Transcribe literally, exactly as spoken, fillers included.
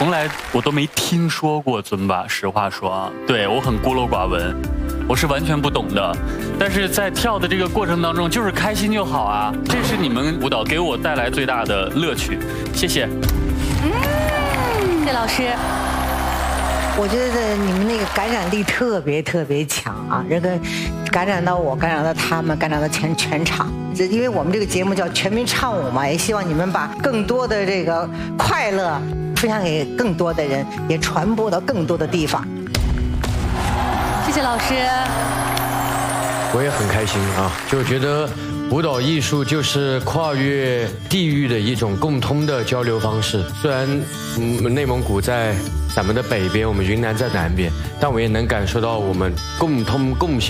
从来我都没听说过尊巴，实话说啊，对我很孤陋寡闻，我是完全不懂的。但是在跳的这个过程当中，就是开心就好啊，这是你们舞蹈给我带来最大的乐趣。谢谢。 嗯，谢老师。 我觉得你们那个感染力特别特别强啊，这个感染到我，感染到他们，感染到全全场。这因为我们这个节目叫全民唱舞嘛，也希望你们把更多的这个快乐分享给更多的人，也传播到更多的地方。 谢谢老师。 我也很开心啊，就觉得舞蹈艺术就是跨越地域的一种共通的交流方式。虽然嗯内蒙古在咱们的北边，我们云南在南边，但我也能感受到我们共通共性。